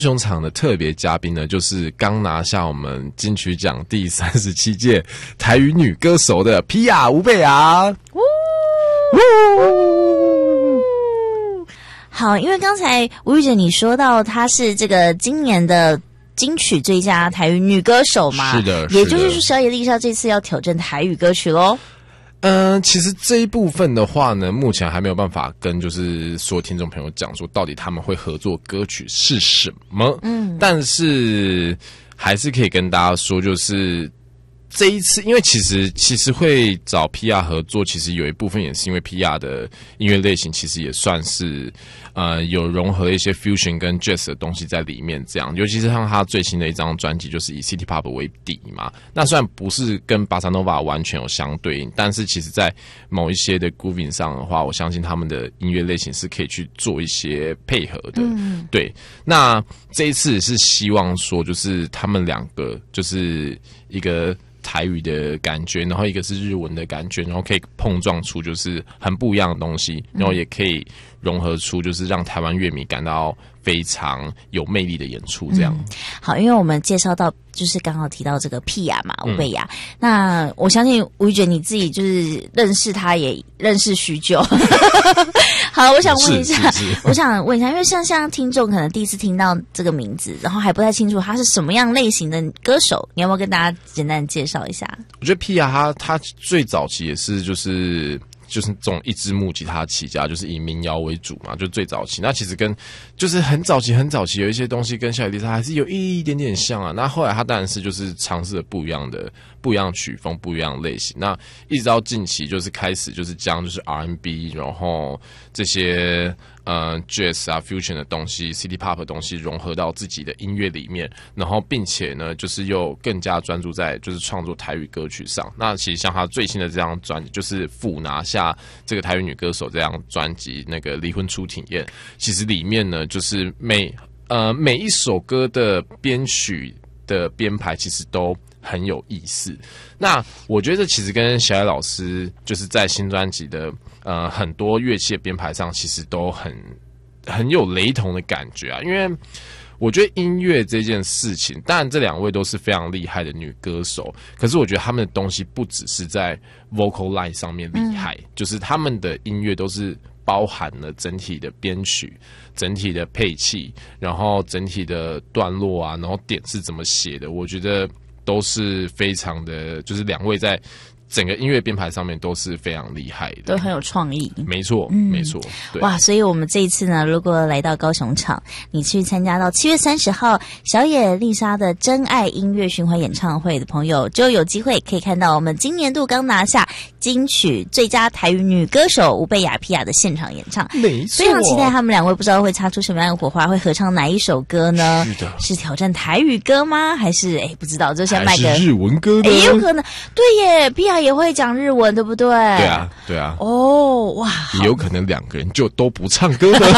高雄场的特别嘉宾呢，就是刚拿下我们金曲奖第37届台语女歌手的Pia吴蓓雅。 好，因为刚才吴玉姐你说到她是这个今年的金曲最佳台语女歌手嘛， 是的， 也就是说小野丽莎这次要挑战台语歌曲咯。 其实这一部分的话呢，目前还没有办法跟就是所有听众朋友讲说到底他们会合作歌曲是什么。但是还是可以跟大家说，就是这一次，因为其实会找 Pia 合作，其实有一部分也是因为 Pia 的音乐类型其实也算是有融合一些 fusion 跟 jazz 的东西在里面，这样，尤其是像他最新的一张专辑就是以 City Pop 为底嘛，那虽然不是跟 Bossa Nova 完全有相对应，但是其实在某一些的 grooving 上的话，我相信他们的音乐类型是可以去做一些配合的。对，那这一次是希望说就是他们两个就是一个台语的感觉，然后一个是日文的感觉，然后可以碰撞出就是很不一样的东西，然后也可以融合出就是让台湾乐迷感到非常有魅力的演出这样。 好，因为我们介绍到就是刚好提到这个Pia嘛，吴蓓雅，那我相信吴玉姐你自己就是认识她也认识许久。好，我想问一下，因为像听众可能第一次听到这个名字，然后还不太清楚他是什么样类型的歌手，你要不要跟大家简单介绍一下？ 我觉得Pia他最早期也是就是这种一支木吉他起家，就是以民谣为主嘛，就最早期。那其实跟就是很早期有一些东西跟小野丽莎还是有一点点像啊。那后来他当然是就是尝试了不一样的曲风、不一样的类型。那一直到近期就是开始就是将就是 R&B， 然后这些jazz 啊 fusion 的东西 City Pop 的东西融合到自己的音乐里面，然后并且呢就是又更加专注在就是创作台语歌曲上。那其实像他最新的这张专辑就是复拿下这个台语女歌手这张专辑那个离婚初体验，其实里面呢就是每一首歌的编曲的编排其实都很有意思。那我觉得其实跟小野老师就是在新专辑的很多乐器的编排上其实都很有雷同的感觉啊。因为我觉得音乐这件事情，当然这两位都是非常厉害的女歌手，可是我觉得他们的东西不只是在 vocal line 上面厉害，就是他们的音乐都是包含了整体的编曲、整体的配器，然后整体的段落啊，然后点是怎么写的，我觉得都是非常的，就是两位在整个音乐编排上面都是非常厉害的， 都很有创意。 没错，没错。 哇，所以我们这一次呢，如果来到高雄场，你去参加到7月30号小野丽莎的真爱音乐巡回演唱会的朋友，就有机会可以看到我们今年度刚拿下金曲最佳台语女歌手吴蓓雅Pia的现场演唱。 没错， 非常期待他们两位，不知道会擦出什么样的火花，会合唱哪一首歌呢？ 是的， 是挑战台语歌吗？还是不知道，就先卖个还是日文歌呢？ 也有可能。对耶，Pia也会讲日文，对不对？ 对啊。 哦，哇， 也有可能两个人就都不唱歌呢。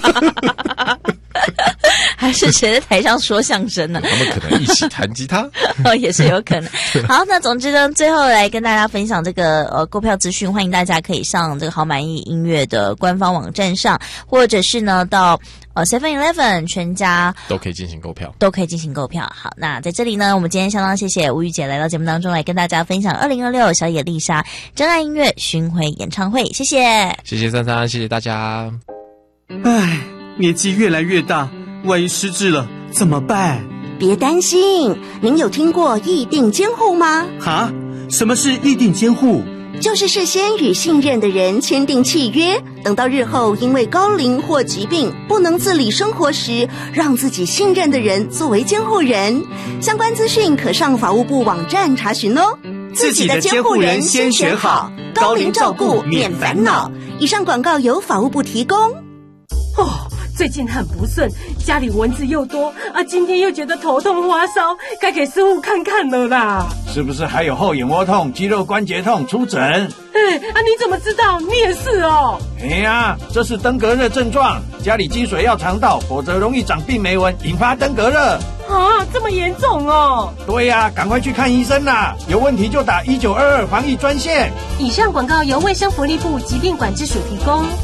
还是谁在台上说相声呢？ 他们可能一起弹吉他。 也是有可能。好，那总之呢，最后来跟大家分享这个购票资讯，欢迎大家可以上这个好满意音乐的官方网站上，或者是呢到7-Eleven 全家都可以进行购票， 好，那在这里呢，我们今天相当谢谢吴玉姐来到节目当中来跟大家分享2026小野丽莎真爱音乐巡回演唱会，谢谢珊珊，谢谢大家。 唉，年纪越来越大，万一失智了怎么办？ 别担心，您有听过议定监护吗？ 哈？什么是议定监护？ 就是事先与信任的人签订契约，等到日后因为高龄或疾病不能自理生活时，让自己信任的人作为监护人。相关资讯可上法务部网站查询哦。 自己的监护人先选好， 高龄照顾免烦恼。以上广告由法务部提供。 最近很不顺，家里蚊子又多啊，今天又觉得头痛发烧，该给师傅看看了啦。 是不是还有后眼窝痛、肌肉关节痛？出诊。 你怎么知道？你也是哦。 这是登革热症状，家里积水要常倒，否则容易长病媒蚊，引发登革热。 这么严重哦？ 对呀，赶快去看医生啦！有问题就打1922防疫专线。 以上广告由卫生福利部疾病管制署提供。